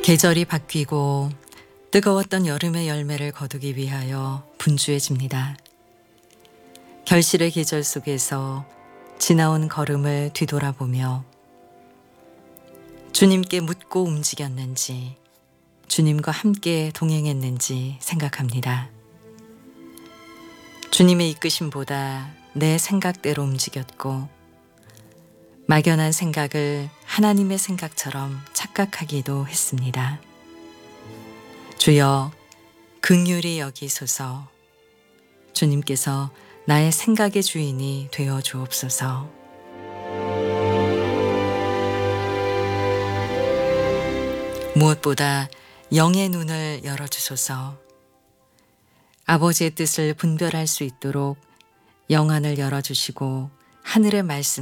계절이 바뀌고 뜨거웠던 여름의 열매를 거두기 위하여 분주해집니다. 결실의 계절 속에서 지나온 걸음을 뒤돌아보며 주님께 묻고 움직였는지, 주님과 함께 동행했는지 생각합니다. 주님의 이끄심보다 내 생각대로 움직였고 막연한 생각을 하나님의 생각처럼 착각하기도 했습니다. 주여 긍휼히 여기소서. 주님께서 나의 생각의 주인이 되어 주옵소서. 무엇보다 영의 눈을 열어주소서. 아버지의 뜻을 분별할 수 있도록 영안을 열어주시고 하늘의 말씀